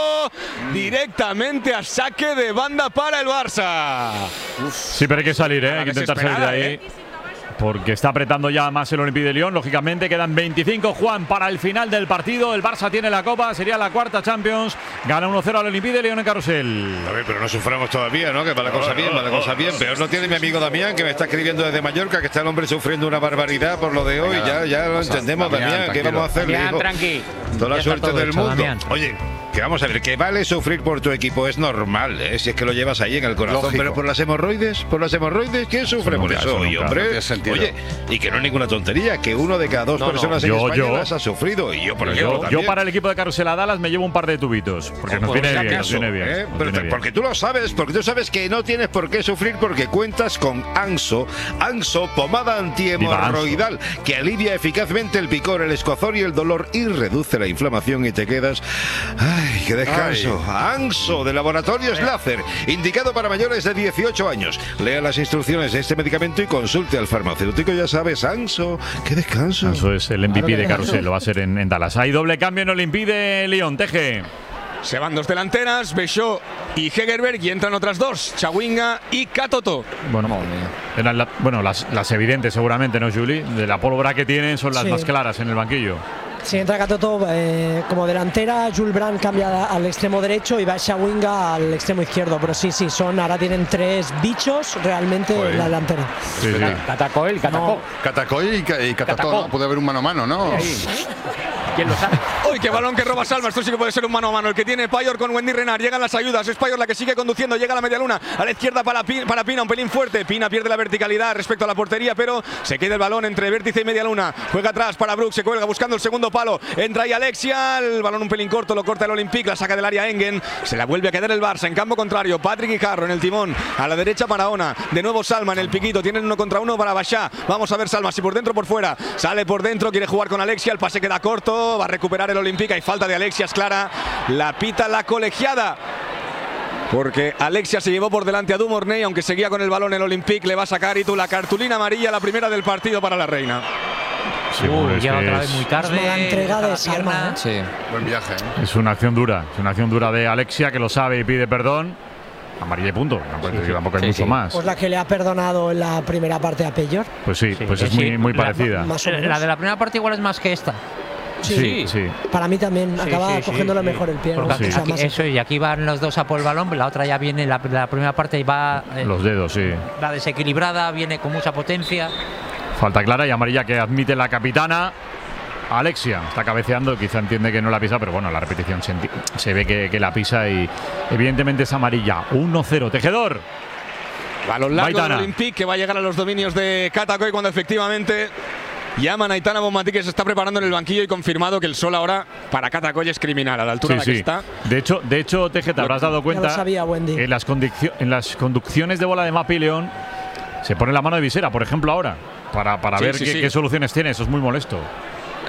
Directamente a saque de banda para el Barça. Sí, pero hay que salir, ¿eh? Hay que intentar salir de ahí. ¿eh? Porque está apretando ya más el Olympique de Lyon. Lógicamente quedan veinticinco, Juan, para el final del partido. El Barça tiene la Copa, sería la cuarta Champions. Gana uno cero al Olympique de Lyon en Carrusel. A ver, pero no suframos todavía, ¿no? Que va la cosa bien, va la cosa bien. Peor no tiene mi amigo Damián, que me está escribiendo desde Mallorca, que está el hombre sufriendo una barbaridad por lo de hoy. Ya, ya lo entendemos, Damián. ¿Qué vamos a hacer? Damián, tranqui. Toda la Ya suerte está todo del hecho, mundo. Damián. Oye, que vamos a ver, que vale sufrir por tu equipo, es normal, ¿eh? Si es que lo llevas ahí en el corazón. Lógico. Pero por las hemorroides, por las hemorroides, ¿quién sufre Eso por nunca, eso? eso Oye, nunca. hombre, No tiene sentido. oye, y que no es ninguna tontería, que uno de cada dos No, no. personas en Yo- España yo- las ha sufrido. Y yo, por ejemplo, Yo, también. yo para el equipo de Carrusel a Dallas me llevo un par de tubitos. Porque nos Por viene si bien, nos acaso, viene bien. ¿eh? nos Pero- viene bien. porque tú lo sabes, porque tú sabes que no tienes por qué sufrir porque cuentas con Anso. Anso, pomada antihemorroidal, que alivia eficazmente el picor, el escozor y el dolor y reduce la inflamación y te quedas... ¡Ay, qué descanso! Anso, de Laboratorios Láser, indicado para mayores de dieciocho años. Lea las instrucciones de este medicamento y consulte al farmacéutico, ya sabes, Anso. ¡Qué descanso! Eso es el M V P Claro que de Carrusel, lo va a ser en, en Dallas. Hay doble cambio en Olympique de Lyon, Teje. Se van dos delanteras, Béchot y Hegerberg, y entran otras dos, Chawinga y Katoto. Bueno, eran la- bueno las, las evidentes seguramente, ¿no, Juli? De la pólvora que tienen son las Sí. más claras en el banquillo. Si entra Katoto eh, como delantera, Jules Brand cambia al extremo derecho y va Chawinga al extremo izquierdo. Pero sí, sí, son ahora tienen tres bichos realmente Joder. en la delantera. Sí, sí. Catacoel, Catacó. Catacoy y, ca- y Catató, Catacó. ¿no? Puede haber un mano a mano, ¿no? ¿Quién lo sabe? ¡Uy, qué balón que roba Salma! Esto sí que puede ser un mano a mano. El que tiene Payor con Wendy Renard. Llegan las ayudas. Es Payor la que sigue conduciendo. Llega a la media luna. A la izquierda para, Pi- para Pina. Un pelín fuerte. Pina pierde la verticalidad respecto a la portería, pero se queda el balón entre vértice y media luna. Juega atrás para Brooks. Se cuelga buscando el segundo palo. Entra ahí Alexia. El balón un pelín corto. Lo corta el Olympique. La saca del área Engen. Se la vuelve a quedar el Barça. En campo contrario. Patrick Guijarro en el timón. A la derecha para Ona. De nuevo Salma en el piquito. Tienen uno contra uno para Bachá. Vamos a ver Salma. Si por dentro o por fuera. Sale por dentro. Quiere jugar con Alexia. El pase queda corto. Va a recuperar el Olympique. Hay falta de Alexia, es clara. La pita la colegiada. Porque Alexia se llevó por delante a Dumornay, aunque seguía con el balón el Olympique. Le va a sacar y tú la cartulina amarilla, la primera del partido para la Reina. Sí, bueno, es, Llega que otra es- vez muy tarde. Es una entrega deja de la Salma, pierna. Sí. Buen viaje, ¿eh? es una acción dura. Es una acción dura de Alexia, que lo sabe y pide perdón. Amarilla y punto. No puede decir, tampoco hay Sí, mucho sí. más. Pues la que le ha perdonado en la primera parte a Peyor. Pues sí, pues es Sí, muy, muy la- parecida. más o menos. La de la primera parte igual es más que esta. Sí, sí. Para mí también Sí, acaba sí, sí, cogiéndole sí. mejor el pie. ¿no? Porque O sea, aquí- más- eso, y aquí van los dos a por el balón, la otra ya viene, la, la primera parte y va eh, Los dedos, sí. la desequilibrada, viene con mucha potencia. Falta clara y amarilla que admite la capitana. Alexia está cabeceando, quizá entiende que no la pisa, pero bueno, la repetición se, enti- se ve que, que la pisa y evidentemente es amarilla. uno cero, Tejedor. Balón largo del Maitana. Olympique que va a llegar a los dominios de Katakoy cuando efectivamente llaman a Aitana Bonmatí, que se está preparando en el banquillo, y confirmado que el sol ahora para Katakoy es criminal a la altura Sí, a la que sí. está. De hecho, de hecho, Teje, te habrás dado cuenta lo sabía, Wendy. en las, condicio- en las conducciones de bola de Mapi León se pone la mano de visera, por ejemplo, ahora, para, para Sí, ver sí, qué, sí. qué soluciones tiene. Eso es muy molesto.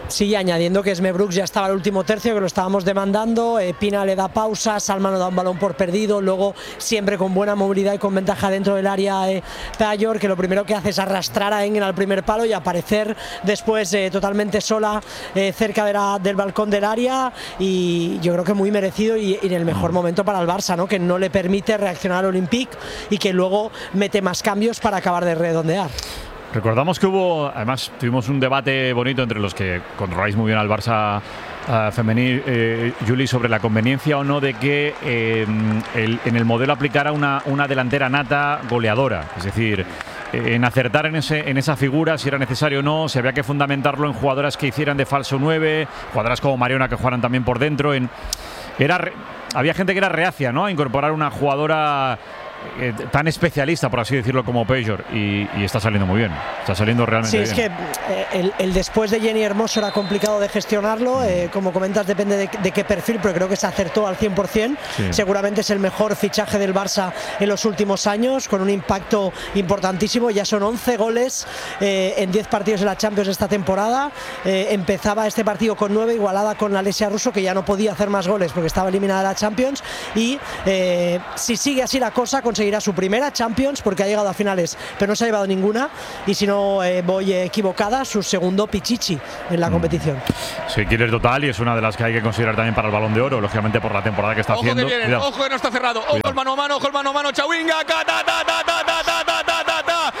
Sí, añadiendo que Esme Brooks ya estaba el último tercio, que lo estábamos demandando, eh, Pina le da pausa, Salma no da un balón por perdido, luego siempre con buena movilidad y con ventaja dentro del área eh, Payor, que lo primero que hace es arrastrar a Engen al primer palo y aparecer después eh, totalmente sola eh, cerca de la, del balcón del área, y yo creo que muy merecido y, y en el mejor momento para el Barça, ¿no? Que no le permite reaccionar al Olympique y que luego mete más cambios para acabar de redondear. Recordamos que hubo, además tuvimos un debate bonito entre los que controláis muy bien al Barça uh, femenil, eh, Juli, sobre la conveniencia o no de que eh, el, en el modelo aplicara una, una delantera nata goleadora. Es decir, eh, en acertar en, ese, en esa figura, si era necesario o no, si había que fundamentarlo en jugadoras que hicieran de falso nueve, jugadoras como Mariona que jugaran también por dentro. En, era, había gente que era reacia, ¿no?, a incorporar una jugadora Eh, tan especialista, por así decirlo, como Payor, y, y está saliendo muy bien, está saliendo realmente bien. Sí, es que eh, el, el después de Jenny Hermoso era complicado de gestionarlo, eh, como comentas depende de, de qué perfil, pero creo que se acertó al cien por cien, sí. Seguramente es el mejor fichaje del Barça en los últimos años, con un impacto importantísimo, ya son once goles eh, en diez partidos de la Champions esta temporada, eh, empezaba este partido con nueve, igualada con Alessia Russo, que ya no podía hacer más goles porque estaba eliminada de la Champions, y eh, si sigue así la cosa, conseguirá su primera Champions, porque ha llegado a finales pero no se ha llevado ninguna, y si no eh, voy equivocada, su segundo Pichichi en la mm. competición. Sí, killer total, y es una de las que hay que considerar también para el Balón de Oro, lógicamente por la temporada que está ojo haciendo. Que vienen, ojo que no está cerrado, ojo el mano a mano, ojo el mano a mano, Chawinga, ta ta ta ta ta ta ta ta ta ta ta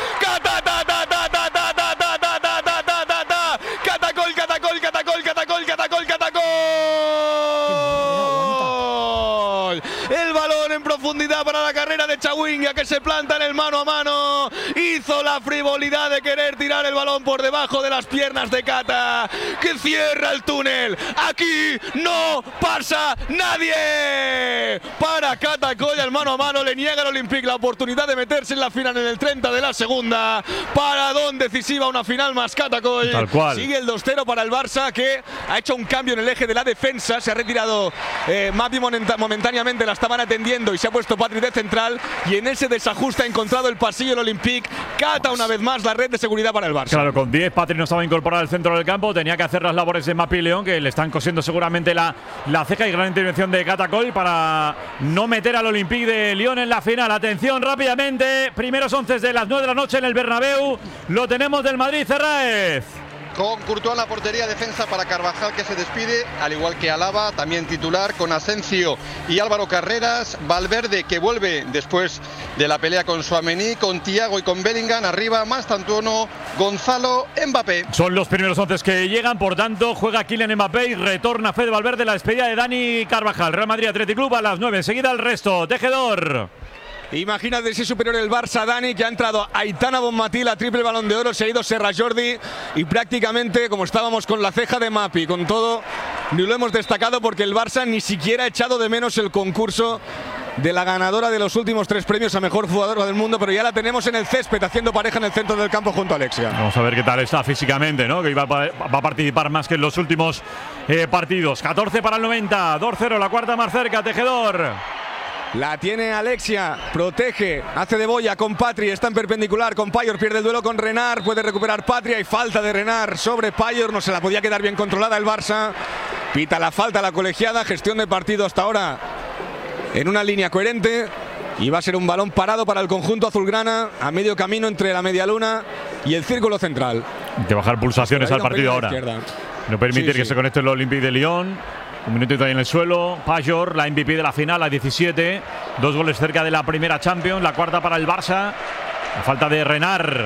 catacol, catacol, catacol, catacol, catacol, catacol. El balón en profundidad para la carrera de Chawinga, que se planta en el mano a mano. Hizo la frivolidad de querer tirar el balón por debajo de las piernas de Cata, que cierra el túnel. Aquí no pasa nadie. Para Cata Coll, el mano a mano le niega al Olympique la oportunidad de meterse en la final en el treinta de la segunda. Paradón decisiva, una final más Cata Coll. Tal cual. Sigue el dos cero para el Barça, que ha hecho un cambio en el eje de la defensa. Se ha retirado eh, Mapi momentáneamente, la estaban atendiendo, y se ha puesto Patri de central, y en ese desajuste ha encontrado el pasillo el Olympique. Cata una vez más la red de seguridad para el Barça. Claro, con diez Patri no estaba incorporado al centro del campo, tenía que hacer las labores de Mapi León, que le están cosiendo seguramente la, la ceja, y gran intervención de Cata Coll para no meter al Olympique de Lyon en la final. Atención rápidamente, primeros once de las nueve de la noche en el Bernabéu, lo tenemos del Madrid, Cerraez. Con Courtois en la portería, defensa para Carvajal, que se despide, al igual que Alaba, también titular, con Asensio y Álvaro Carreras, Valverde, que vuelve después de la pelea con Tchouaméni, con Thiago y con Bellingham, arriba Mastantuono, Gonzalo, Mbappé. Son los primeros once que llegan, por tanto, juega Kylian Mbappé y retorna Fede Valverde, la despedida de Dani Carvajal. Real Madrid Athletic Club a las nueve, enseguida el resto. Tejedor. Imagínate si es superior el Barça, Dani, que ha entrado Aitana Bonmatí, la triple Balón de Oro, se ha ido Serra Jordi, y prácticamente, como estábamos con la ceja de Mapi, con todo, ni lo hemos destacado porque el Barça ni siquiera ha echado de menos el concurso de la ganadora de los últimos tres premios a mejor jugadora del mundo, pero ya la tenemos en el césped haciendo pareja en el centro del campo junto a Alexia. Vamos a ver qué tal está físicamente, ¿no? Que va, va a participar más que en los últimos eh, partidos. catorce para el noventa, dos cero, la cuarta más cerca, Tejedor. La tiene Alexia, protege, hace de boya con Patri, está en perpendicular con Payor, pierde el duelo con Renard, puede recuperar Patri, hay falta de Renard sobre Payor, no se la podía quedar bien controlada el Barça, pita la falta la colegiada, gestión de partido hasta ahora en una línea coherente, y va a ser un balón parado para el conjunto azulgrana a medio camino entre la media luna y el círculo central. Hay que bajar pulsaciones al partido ahora, no permitir sí, que sí. se conecte el Olympique de Lyon. Un minutito ahí en el suelo. Payor, la M V P de la final, a diecisiete. Dos goles cerca de la primera Champions. La cuarta para el Barça. La falta de Renard.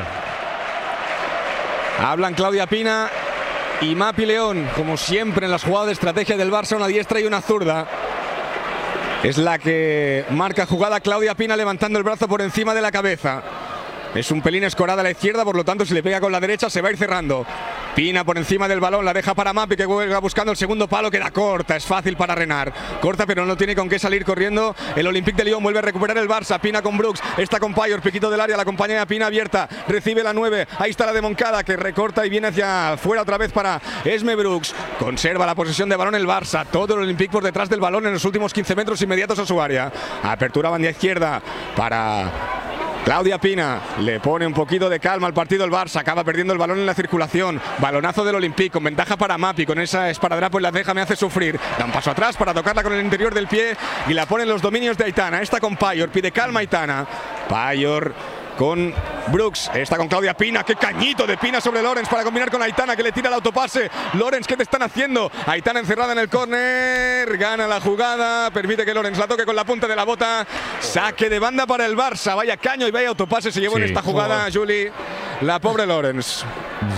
Hablan Claudia Pina y Mapi León. Como siempre en las jugadas de estrategia del Barça, una diestra y una zurda. Es la que marca jugada Claudia Pina, levantando el brazo por encima de la cabeza. Es un pelín escorada a la izquierda, por lo tanto si le pega con la derecha se va a ir cerrando. Pina por encima del balón, la deja para Mapi, que vuelve buscando el segundo palo, queda corta, es fácil para Renard. Corta, pero no tiene con qué salir corriendo. El Olympique de Lyon vuelve a recuperar el Barça. Pina con Brooks, está con Payor, piquito del área, la compañía de Pina abierta, recibe la nueve, ahí está la de Moncada, que recorta y viene hacia afuera otra vez para Esme Brooks. Conserva la posesión de balón el Barça, todo el Olympique por detrás del balón en los últimos quince metros inmediatos a su área. Apertura banda izquierda para Claudia Pina le pone un poquito de calma al partido el Barça, acaba perdiendo el balón en la circulación, balonazo del Olympique con ventaja para Mapi, con esa esparadrapo en la ceja me hace sufrir, da un paso atrás para tocarla con el interior del pie y la pone en los dominios de Aitana, esta con Payor, pide calma Aitana, Payor con Brooks, está con Claudia Pina, qué cañito de Pina sobre Lorenz para combinar con Aitana que le tira el autopase. Lorenz, ¿qué te están haciendo? Aitana encerrada en el córner, gana la jugada, permite que Lorenz la toque con la punta de la bota, saque de banda para el Barça, vaya caño y vaya autopase se llevó sí, en esta jugada, Juli, la pobre Lorenz.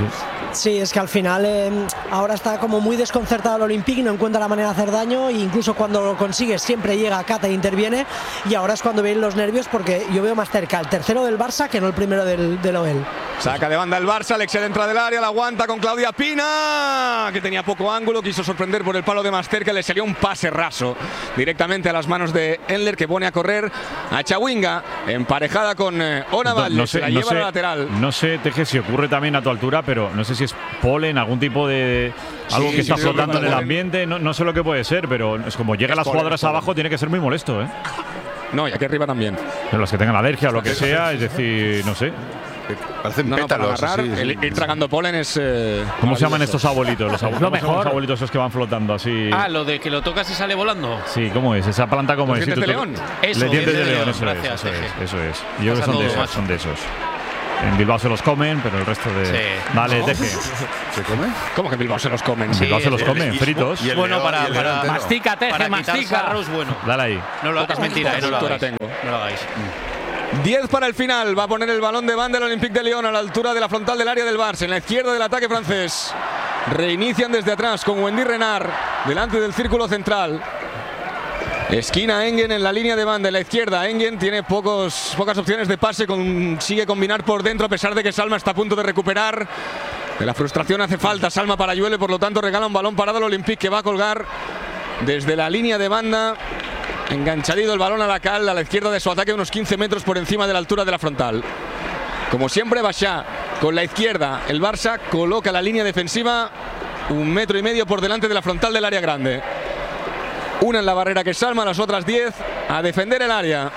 Sí, es que al final eh, ahora está como muy desconcertado el Olympique, no encuentra la manera de hacer daño e incluso cuando lo consigue siempre llega Cata e interviene y ahora es cuando vienen los nervios porque yo veo más cerca el tercero del Barça que no el primero del, del O L. Saca de banda el Barça, Alexia dentro del área, la aguanta con Claudia Pina, que tenía poco ángulo, quiso sorprender por el palo de más cerca, le salió un pase raso directamente a las manos de Endler que pone a correr a Chawinga, emparejada con eh, Ona Valles, no, no sé, se la no lleva sé, a la lateral. No sé, Teje, si ocurre también a tu altura, pero no sé si es polen, algún tipo de algo sí, que sí, está sí, flotando en el ambiente, no, no sé lo que puede ser, pero es como llega es las polen, jugadoras polen. abajo, tiene que ser muy molesto, ¿eh? No, y aquí arriba también. Pero las que tengan alergia o lo que sea, es decir, no sé. Parecen no, pétalos. No, agarrar, sí, sí, el, ir sí. tragando polen es. Eh, ¿Cómo se llaman estos abuelitos? Los abuelitos, lo mejor. Los abuelitos esos que van flotando así. Ah, lo de que lo tocas y sale volando. Sí, ¿cómo es? Esa planta, ¿cómo ¿Los es? dientes de león? Eso, los dientes de, de león, león, eso, gracias, es, eso sí. es, eso es. Yo creo que son de esos, son de esos. En Bilbao se los comen, pero el resto de. Sí. Vale, no. Teje. ¿Se come? ¿Cómo que en Bilbao se los comen? En Bilbao sí, se los sí, comen, y, fritos. Y bueno, para, para mastica, Teje, para mastica. arroz bueno. Dale ahí. No lo hagáis, mentira, eh, no lo hagáis. Tengo. No lo hagáis. diez para el final, va a poner el balón de banda el Olympique de Lyon a la altura de la frontal del área del Barça, en la izquierda del ataque francés. Reinician desde atrás con Wendy Renard, delante del círculo central. Esquina Engen en la línea de banda, en la izquierda. Engen tiene pocos, pocas opciones de pase, consigue combinar por dentro a pesar de que Salma está a punto de recuperar. De la frustración hace falta Salma para Yuele, por lo tanto regala un balón parado al Olympique que va a colgar desde la línea de banda. Enganchadito el balón a la cal, a la izquierda de su ataque, unos quince metros por encima de la altura de la frontal. Como siempre, Bachá con la izquierda. El Barça coloca la línea defensiva un metro y medio por delante de la frontal del área grande. Una en la barrera que Salma, las otras diez a defender el área.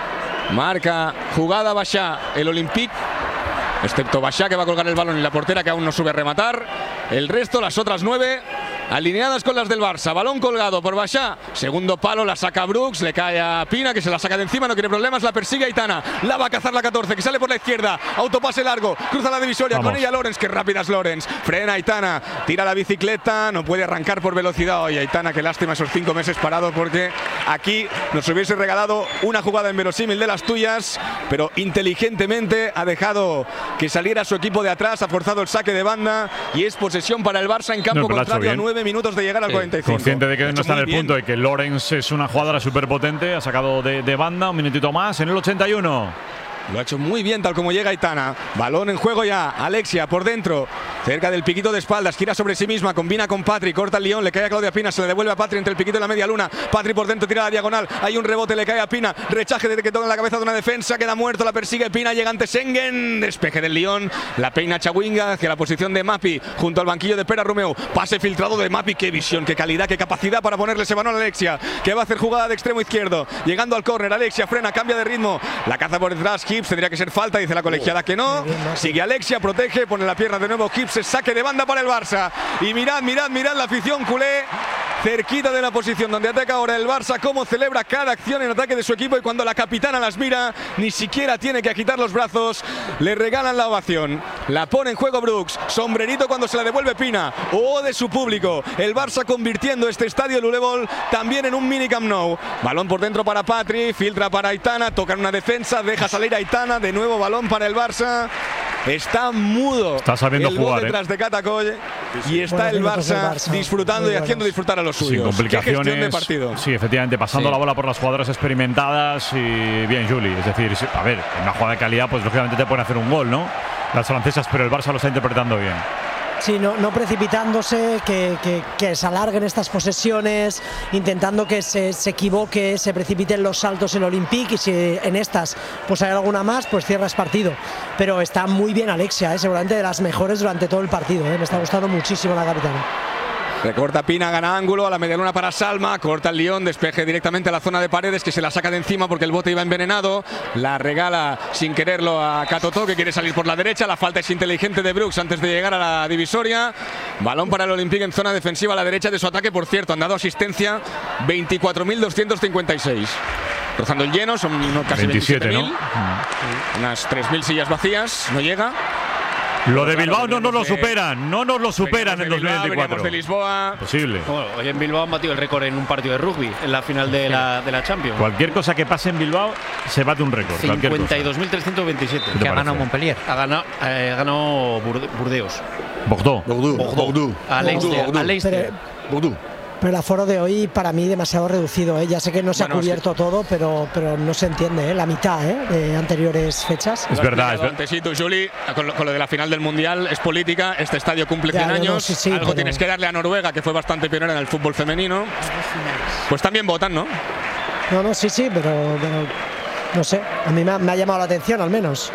Marca jugada Bachá, el Olympique, excepto Bachá que va a colgar el balón y la portera que aún no sube a rematar. El resto, las otras nueve, alineadas con las del Barça. Balón colgado por Bachá, segundo palo, la saca Brooks, le cae a Pina que se la saca de encima, no quiere problemas, la persigue Aitana, la va a cazar la catorce que sale por la izquierda, autopase largo, cruza la divisoria. Vamos. Con ella Lorenz, que rápida es Lorenz, frena Aitana, tira la bicicleta, no puede arrancar por velocidad. Oye, Aitana, qué lástima esos cinco meses parado, porque aquí nos hubiese regalado una jugada inverosímil de las tuyas, pero inteligentemente ha dejado que saliera su equipo de atrás, ha forzado el saque de banda y es posesión para el Barça en campo no, contrario a nueve minutos de llegar al sí. cuarenta y cinco. Consciente de que no está en el bien. punto de que Lorenz es una jugadora súper potente, ha sacado de, de banda un minutito más en el ochenta y uno. Lo ha hecho muy bien tal como llega Aitana. Balón en juego ya. Alexia por dentro. Cerca del piquito de espaldas. Gira sobre sí misma. Combina con Patri. Corta el León. Le cae a Claudia Pina. Se le devuelve a Patri entre el piquito y la media luna. Patri por dentro. Tira la diagonal. Hay un rebote. Le cae a Pina. Rechaje desde que toca en la cabeza de una defensa. Queda muerto. La persigue Pina. Llega ante Sengen. Despeje del León. La peina Chawinga hacia la posición de Mapi. Junto al banquillo de Pera Romeu. Pase filtrado de Mapi. Qué visión. Qué calidad. Qué capacidad para ponerle ese balón a Alexia. Que va a hacer jugada de extremo izquierdo. Llegando al córner. Alexia frena. Cambia de ritmo. La caza por detrás. Hips. Tendría que ser falta. Dice la colegiada que no. Sigue Alexia, protege, pone la pierna de nuevo Hips, saque de banda para el Barça. Y mirad, mirad, mirad la afición culé cerquita de la posición donde ataca ahora el Barça, cómo celebra cada acción en ataque de su equipo, y cuando la capitana las mira, ni siquiera tiene que agitar los brazos, le regalan la ovación. La pone en juego Brooks, sombrerito cuando se la devuelve Pina, o de su público. El Barça convirtiendo este estadio Lulevol también en un mini Camp Nou. Balón por dentro para Patri, filtra para Aitana, toca en una defensa, deja salir a Aitana, de nuevo balón para el Barça. Está mudo. Está sabiendo el jugar, detrás ¿eh? de Catacoy, y está el Barça, Barça disfrutando y haciendo disfrutar a los suyos. Sin complicaciones. ¿Qué gestión de partido? Sí, efectivamente, pasando sí. la bola por las jugadoras experimentadas y bien, Juli. Es decir, a ver, en una jugada de calidad, pues lógicamente te pueden hacer un gol, ¿no? Las francesas, pero el Barça lo está interpretando bien. Sí, no, no precipitándose, que, que, que se alarguen estas posesiones, intentando que se, se equivoque, se precipiten los saltos el Olympique, y si en estas pues hay alguna más, pues cierras partido. Pero está muy bien Alexia, ¿eh? Seguramente de las mejores durante todo el partido, ¿eh? Me está gustando muchísimo la capitana. Recorta Pina, gana ángulo, a la medialuna para Salma, corta el Lyon, despeje directamente a la zona de Paredes, que se la saca de encima porque el bote iba envenenado, la regala sin quererlo a Catoto, que quiere salir por la derecha, la falta es inteligente de Brooks antes de llegar a la divisoria, balón para el Olympique en zona defensiva a la derecha de su ataque, por cierto, han dado asistencia veinticuatro mil doscientos cincuenta y seis. Rozando el lleno, son unos casi veintisiete, veintisiete mil, ¿no? unas tres mil sillas vacías, no llega. Lo de Bilbao no nos lo superan, no nos lo superan en Bilbao, dos mil veinticuatro. veníamos de Lisboa. Posible. Bueno, hoy en Bilbao han batido el récord en un partido de rugby, en la final de la, de la Champions. Cualquier cosa que pase en Bilbao se bate un récord. cincuenta y dos mil trescientos veintisiete. ¿Qué Que ha parece? ganado Montpellier. Ha ganado, eh, ha ganado Burde- Burdeos. Bordeaux. Bordeaux. A Leicester. A Leicester. Pero el aforo de hoy para mí demasiado reducido, ¿eh? Ya sé que no se Bueno, ha cubierto todo, pero, pero no se entiende, ¿eh? La mitad, ¿eh? De anteriores fechas. Es verdad, es verdad. Antes sí, tú, Juli, con lo, con lo de la final del Mundial, es política, este estadio cumple Ya, cien no, no, años, sí, sí, algo pero- tienes que darle a Noruega, que fue bastante pionera en el fútbol femenino. Pues también votan, ¿no? No, no, sí, sí, pero, pero no sé, a mí me ha, me ha llamado la atención al menos.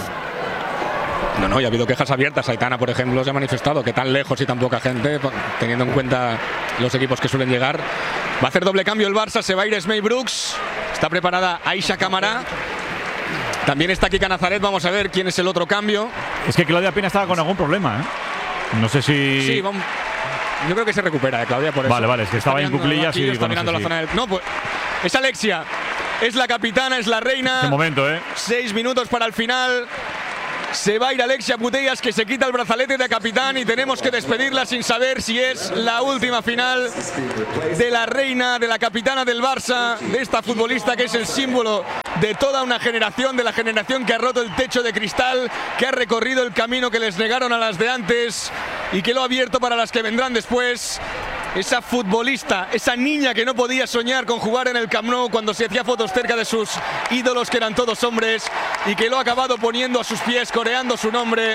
No, no, y ha habido quejas abiertas. Aitana, por ejemplo, se ha manifestado que tan lejos y tan poca gente, teniendo en cuenta los equipos que suelen llegar. Va a hacer doble cambio el Barça, se va a ir Esmei Brooks, está preparada Aisha Camará. También está Kika Nazaret, vamos a ver quién es el otro cambio. Es que Claudia Pina estaba con algún problema, ¿eh? No sé si… Sí, vamos. Yo creo que se recupera, eh, Claudia, por eso. Vale, vale, es que estaba Está en mirando cuclillas aquí, y está digo, no mirando sé la si- zona del… No, pues es Alexia, es la capitana, es la reina. Qué momento, ¿eh? Seis minutos para el final. Se va a ir Alexia Putellas, que se quita el brazalete de capitán, y tenemos que despedirla sin saber si es la última final de la reina, de la capitana del Barça, de esta futbolista que es el símbolo de toda una generación, de la generación que ha roto el techo de cristal, que ha recorrido el camino que les negaron a las de antes y que lo ha abierto para las que vendrán después. Esa futbolista, esa niña que no podía soñar con jugar en el Camp Nou cuando se hacía fotos cerca de sus ídolos, que eran todos hombres, y que lo ha acabado poniendo a sus pies, coreando su nombre.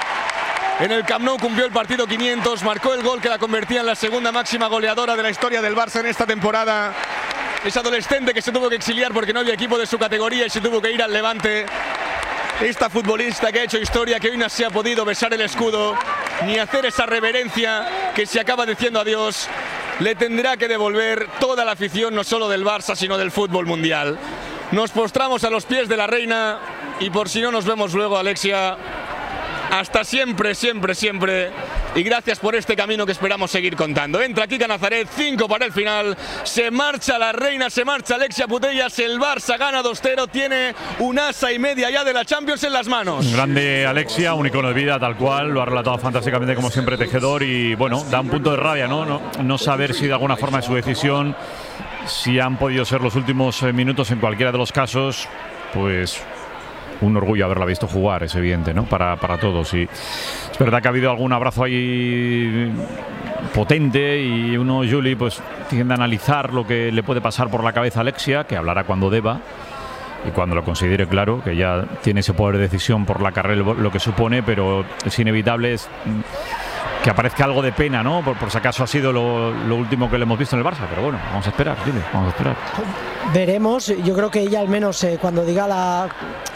En el Camp Nou cumplió el partido quinientos, marcó el gol que la convertía en la segunda máxima goleadora de la historia del Barça en esta temporada. Es adolescente que se tuvo que exiliar porque no había equipo de su categoría y se tuvo que ir al Levante. Esta futbolista que ha hecho historia, que hoy no se ha podido besar el escudo ni hacer esa reverencia que se acaba diciendo adiós, le tendrá que devolver toda la afición, no solo del Barça, sino del fútbol mundial. Nos postramos a los pies de la reina y, por si no nos vemos luego, Alexia, hasta siempre, siempre, siempre. Y gracias por este camino que esperamos seguir contando. Entra Kika Nazaret, cinco para el final. Se marcha la reina, se marcha Alexia Putellas. El Barça gana dos cero. Tiene un asa y media ya de la Champions en las manos. Grande Alexia, un icono de vida tal cual, lo ha relatado fantásticamente como siempre Tejedor, y bueno, da un punto de rabia, ¿no? No, no saber si de alguna forma es su decisión, si han podido ser los últimos eh, minutos en cualquiera de los casos, pues un orgullo haberla visto jugar, es evidente, ¿no? Para, para todos. Y es verdad que ha habido algún abrazo ahí potente y uno, Juli, pues tiende a analizar lo que le puede pasar por la cabeza a Alexia, que hablará cuando deba y cuando lo considere claro, que ya tiene ese poder de decisión por la carrera, lo que supone, pero es inevitable es que aparezca algo de pena, ¿no? Por, por si acaso ha sido lo, lo último que le hemos visto en el Barça, pero bueno, vamos a esperar, Juli, vamos a esperar. Veremos, yo creo que ella al menos eh, cuando diga la…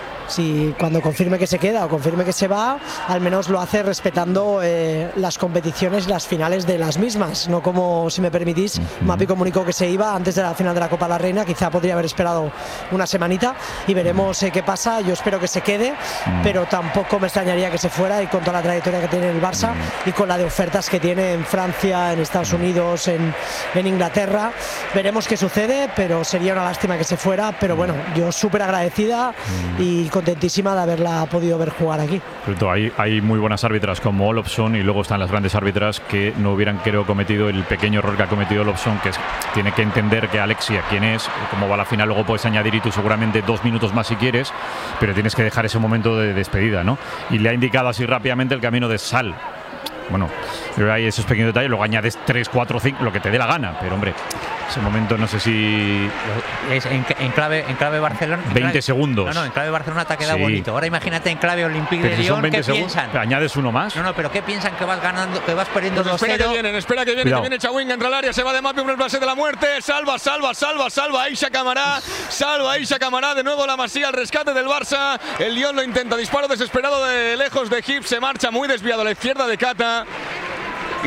Si cuando confirme que se queda o confirme que se va, al menos lo hace respetando eh, las competiciones, las finales de las mismas, no como, si me permitís, Mapi comunicó que se iba antes de la final de la Copa de la Reina, quizá podría haber esperado una semanita y veremos eh, qué pasa. Yo espero que se quede, pero tampoco me extrañaría que se fuera, y con toda la trayectoria que tiene el Barça y con la de ofertas que tiene en Francia, en Estados Unidos, en, en Inglaterra, veremos qué sucede, pero sería una lástima que se fuera. Pero bueno, yo súper agradecida y contentísima de haberla podido ver jugar aquí. Hay, hay muy buenas árbitras como Olofsson, y luego están las grandes árbitras que no hubieran, creo, cometido el pequeño error que ha cometido Olofsson, que es, tiene que entender que Alexia, quién es, cómo va la final, luego puedes añadir y tú seguramente dos minutos más si quieres, pero tienes que dejar ese momento de despedida, ¿no? Y le ha indicado así rápidamente el camino de sal. Bueno, pero hay esos pequeños detalles, luego añades tres, cuatro, cinco, lo que te dé la gana, pero hombre, ese momento no sé si… Es en, en, clave, en clave Barcelona… veinte clave, segundos. No, no, en clave Barcelona te ha quedado Sí. bonito. Ahora imagínate en clave Olympique Pero de si son Lyon, veinte ¿qué segundos, piensan? añades uno más. No, no, pero ¿qué piensan? Que vas ganando, que vas perdiendo Pues dos espera cero. que vienen, espera que vienen, Cuidado. que viene Chawinga, entra al área, se va de Mapi por el pase de la muerte, salva, salva, salva, salva Aisha Camará, salva Aisha Camará, de nuevo la Masía al rescate del Barça, el Lyon lo intenta, disparo desesperado de lejos de Hip, se marcha muy desviado a la izquierda de Cata.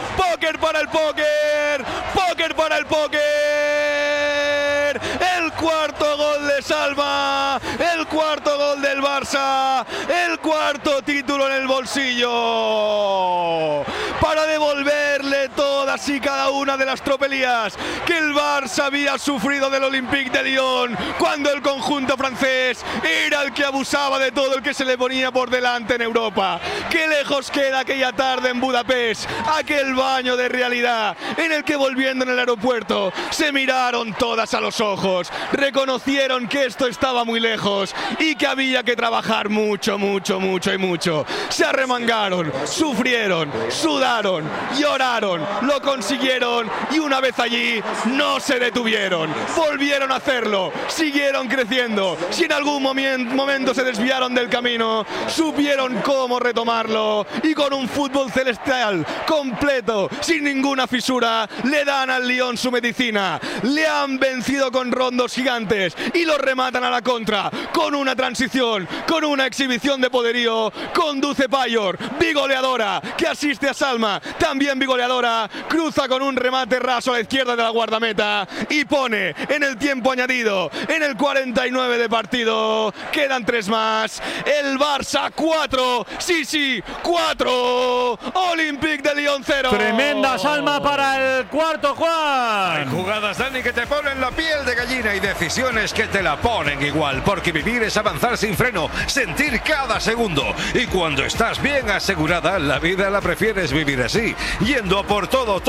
póker para el póker, póker para el póker. El cuarto gol de Salma, el cuarto gol del Barça, el cuarto título en el bolsillo para devolverle todas y cada una de las tropelías que el Barça había sufrido del Olympique de Lyon cuando el conjunto francés era el que abusaba de todo el que se le ponía por delante en Europa. Qué lejos queda aquella tarde en Budapest, aquel baño de realidad en el que, volviendo en el aeropuerto, se miraron todas a los ojos, reconocieron que esto estaba muy lejos y que había que trabajar mucho, mucho, mucho y mucho. Se arremangaron, sufrieron, sudaron, lloraron, lo consiguieron y una vez allí no se detuvieron. Volvieron a hacerlo, siguieron creciendo. Si en algún momento se desviaron del camino, supieron cómo retomarlo y con un fútbol celestial completo, sin ninguna fisura, le dan al Lyon su medicina. Le han vencido con rondos gigantes y los rematan a la contra con una transición, con una exhibición de poderío. Conduce Payor, bigoleadora, que asiste a Salma, también bigoleadora, cruza con un remate raso a la izquierda de la guardameta y pone en el tiempo añadido, en el cuarenta y nueve de partido, quedan tres más, el Barça cuatro, sí, sí, cuatro, Olympique de Lyon cero. Tremenda Salma para el cuarto, Juan. Hay jugadas, Dani, que te ponen la piel de gallina y decisiones que te la ponen igual, porque vivir es avanzar sin freno, sentir cada segundo, y cuando estás bien asegurada, la vida la prefieres vivir así, yendo a por todo